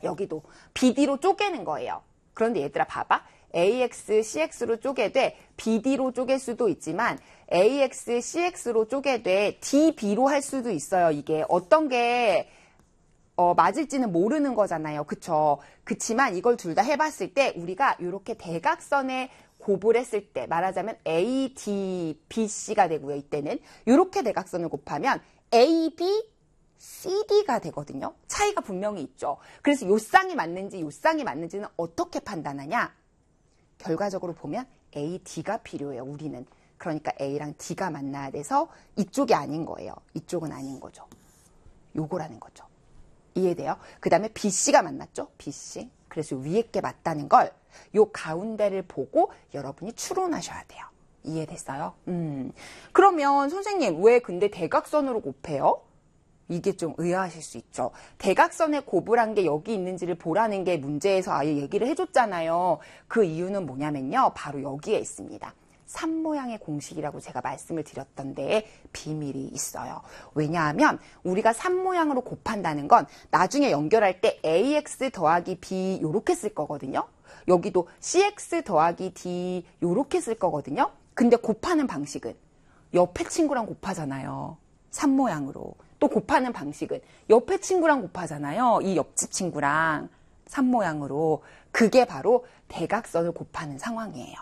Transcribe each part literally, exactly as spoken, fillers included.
여기도 비디로 쪼개는 거예요. 그런데 얘들아 봐봐. 에이엑스, 씨엑스로 쪼개되 비디로 쪼갤 수도 있지만 에이엑스, 씨엑스로 쪼개되 디비로 할 수도 있어요. 이게 어떤 게 어, 맞을지는 모르는 거잖아요. 그쵸? 그치만 이걸 둘 다 해봤을 때 우리가 이렇게 대각선에 곱을 했을 때 말하자면 에이 디 비 씨가 되고요. 이때는 이렇게 대각선을 곱하면 에이 비 씨 디가 되거든요. 차이가 분명히 있죠. 그래서 요 쌍이 맞는지 요 쌍이 맞는지는 어떻게 판단하냐? 결과적으로 보면 에이 디가 필요해요. 우리는. 그러니까 A랑 D가 만나야 돼서 이쪽이 아닌 거예요. 이쪽은 아닌 거죠. 요거라는 거죠. 이해돼요? 그 다음에 비 씨가 만났죠? 비 씨. 그래서 위에 게 맞다는 걸 요 가운데를 보고 여러분이 추론하셔야 돼요. 이해됐어요? 음. 그러면 선생님 왜 근데 대각선으로 곱해요? 이게 좀 의아하실 수 있죠. 대각선에 곱을 한 게 여기 있는지를 보라는 게 문제에서 아예 얘기를 해줬잖아요. 그 이유는 뭐냐면요. 바로 여기에 있습니다. 산 모양의 공식이라고 제가 말씀을 드렸던 데에 비밀이 있어요. 왜냐하면 우리가 산 모양으로 곱한다는 건 나중에 연결할 때 에이엑스 더하기 B 요렇게 쓸 거거든요. 여기도 씨엑스 더하기 D 요렇게 쓸 거거든요. 근데 곱하는 방식은 옆에 친구랑 곱하잖아요. 산 모양으로. 또 곱하는 방식은 옆에 친구랑 곱하잖아요. 이 옆집 친구랑 산 모양으로. 그게 바로 대각선을 곱하는 상황이에요.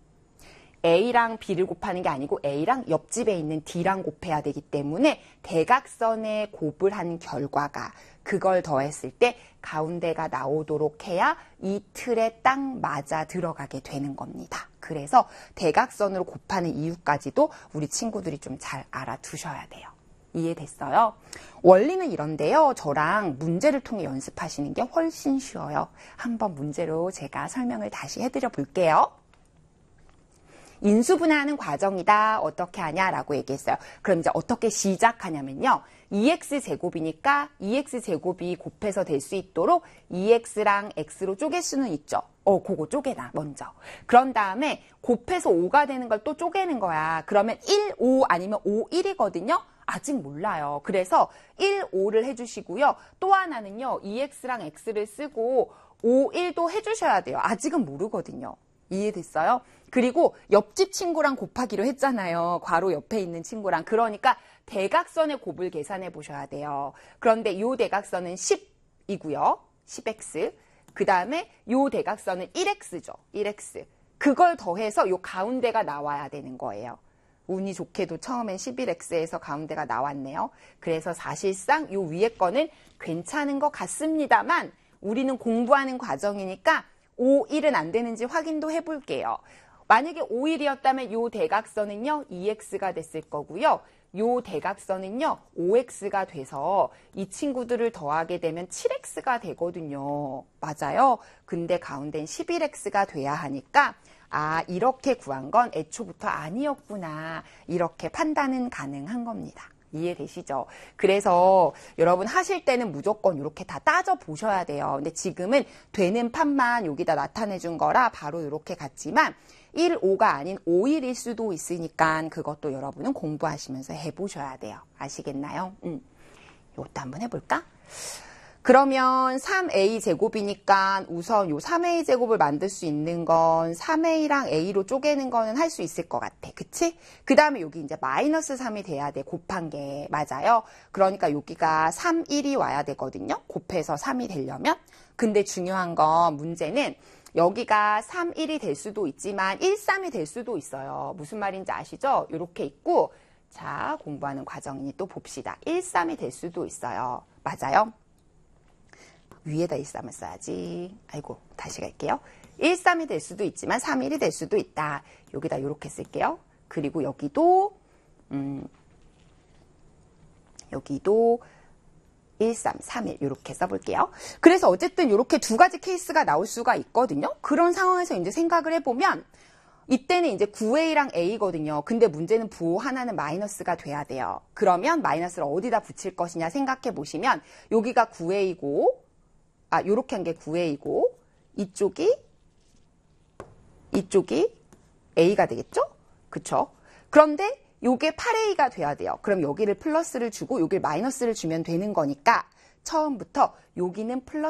A랑 B를 곱하는 게 아니고 A랑 옆집에 있는 D랑 곱해야 되기 때문에 대각선에 곱을 한 결과가 그걸 더했을 때 가운데가 나오도록 해야 이 틀에 딱 맞아 들어가게 되는 겁니다. 그래서 대각선으로 곱하는 이유까지도 우리 친구들이 좀 잘 알아두셔야 돼요. 이해됐어요? 원리는 이런데요. 저랑 문제를 통해 연습하시는 게 훨씬 쉬워요. 한번 문제로 제가 설명을 다시 해드려 볼게요. 인수분해하는 과정이다. 어떻게 하냐라고 얘기했어요. 그럼 이제 어떻게 시작하냐면요. 이엑스 제곱이니까 이엑스 제곱이 곱해서 될 수 있도록 이엑스랑 X로 쪼갤 수는 있죠. 어, 그거 쪼개놔, 먼저. 그런 다음에 곱해서 오가 되는 걸 또 쪼개는 거야. 그러면 일, 오 아니면 오, 일이거든요. 아직 몰라요. 그래서 일, 오를 해주시고요. 또 하나는요. 이엑스랑 X를 쓰고 오, 일도 해주셔야 돼요. 아직은 모르거든요. 이해됐어요? 그리고 옆집 친구랑 곱하기로 했잖아요. 괄호 옆에 있는 친구랑. 그러니까 대각선의 곱을 계산해 보셔야 돼요. 그런데 이 대각선은 십이고요. 십 엑스. 그 다음에 이 대각선은 일 엑스죠. 일 엑스. 그걸 더해서 이 가운데가 나와야 되는 거예요. 운이 좋게도 처음엔 십일 엑스에서 가운데가 나왔네요. 그래서 사실상 이 위에 거는 괜찮은 것 같습니다만 우리는 공부하는 과정이니까 오, 일은 안 되는지 확인도 해볼게요. 만약에 오, 일이었다면 이 대각선은요, 이 엑스가 됐을 거고요. 이 대각선은요, 오 엑스가 돼서 이 친구들을 더하게 되면 칠 엑스가 되거든요. 맞아요? 근데 가운데는 십일 엑스가 돼야 하니까 아, 이렇게 구한 건 애초부터 아니었구나. 이렇게 판단은 가능한 겁니다. 이해되시죠? 그래서 여러분 하실 때는 무조건 이렇게 다 따져 보셔야 돼요. 근데 지금은 되는 판만 여기다 나타내 준 거라 바로 이렇게 갔지만 일, 오가 아닌 오, 일일 수도 있으니까 그것도 여러분은 공부하시면서 해보셔야 돼요. 아시겠나요? 음. 이것도 한번 해볼까? 그러면 삼 에이 제곱이니까 우선 요 삼 에이 제곱을 만들 수 있는 건 삼 에이랑 A로 쪼개는 거는 할 수 있을 것 같아. 그치? 그 다음에 여기 이제 마이너스 삼이 돼야 돼. 곱한 게. 맞아요? 그러니까 여기가 삼, 일이 와야 되거든요. 곱해서 삼이 되려면. 근데 중요한 건 문제는 여기가 삼, 일이 될 수도 있지만 일, 삼이 될 수도 있어요. 무슨 말인지 아시죠? 이렇게 있고 자, 공부하는 과정이니 또 봅시다. 일, 삼이 될 수도 있어요. 맞아요? 위에다 일, 삼을 써야지. 아이고, 다시 갈게요. 일, 삼이 될 수도 있지만 삼, 일이 될 수도 있다. 여기다 이렇게 쓸게요. 그리고 여기도 음, 여기도 일, 삼, 삼, 일 이렇게 써볼게요. 그래서 어쨌든 이렇게 두 가지 케이스가 나올 수가 있거든요. 그런 상황에서 이제 생각을 해보면 이때는 이제 구 에이랑 A거든요. 근데 문제는 부호 하나는 마이너스가 돼야 돼요. 그러면 마이너스를 어디다 붙일 것이냐 생각해 보시면 여기가 구 에이고 아, 요렇게 한 게 구 에이고, 이쪽이, 이쪽이 A가 되겠죠? 그쵸? 그런데 요게 팔 에이가 돼야 돼요. 그럼 여기를 플러스를 주고 여기를 마이너스를 주면 되는 거니까 처음부터 여기는 플러스